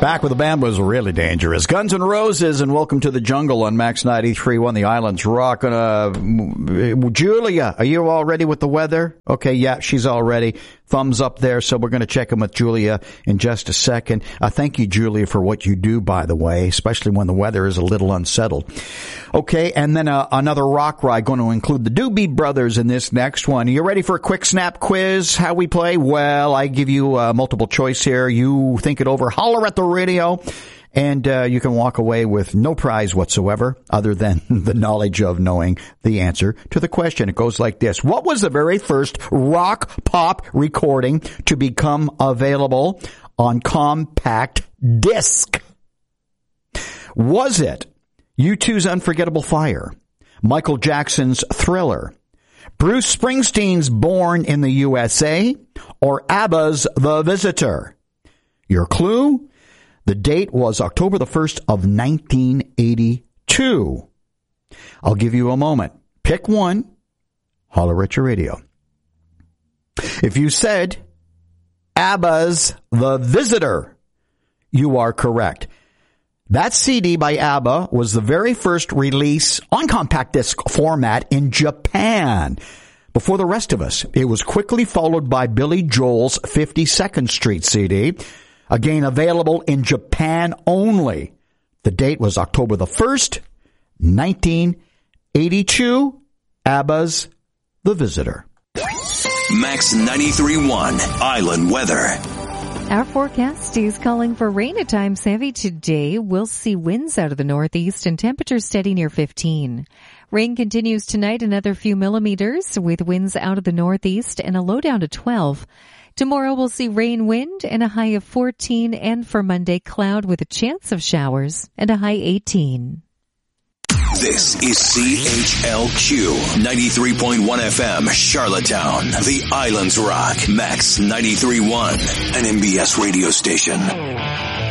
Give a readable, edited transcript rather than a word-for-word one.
Back with the band was really dangerous. Guns N' Roses, and Welcome to the Jungle on Max 93.1, the Island's Rock. Julia, are you all ready with the weather? Okay, yeah, she's all ready. Thumbs up there, so we're going to check in with Julia in just a second. Thank you, Julia, for what you do, by the way, especially when the weather is a little unsettled. Okay, and then another rock ride going to include the Doobie Brothers in this next one. Are you ready for a quick snap quiz? How we play? Well, I give you multiple choice here. You think it over, holler at the radio, and you can walk away with no prize whatsoever other than the knowledge of knowing the answer to the question. It goes like this. What was the very first rock pop recording to become available on compact disc? Was it U2's Unforgettable Fire, Michael Jackson's Thriller, Bruce Springsteen's Born in the USA, or ABBA's The Visitor? Your clue? The date was October the 1st of 1982. I'll give you a moment. Pick one. Holler at your radio. If you said ABBA's The Visitor, you are correct. That CD by ABBA was the very first release on compact disc format in Japan. Before the rest of us, it was quickly followed by Billy Joel's 52nd Street CD, again available in Japan only. The date was October the 1st, 1982, ABBA's The Visitor. Max 93.1 Island Weather. Our forecast is calling for rain at times heavy today. We'll see winds out of the northeast and temperatures steady near 15. Rain continues tonight, another few millimeters with winds out of the northeast and a low down to 12. Tomorrow we'll see rain, wind, and a high of 14. And for Monday, cloud with a chance of showers and a high 18. This is CHLQ 93.1 FM, Charlottetown, the Island's Rock, Max 93.1, an MBS radio station.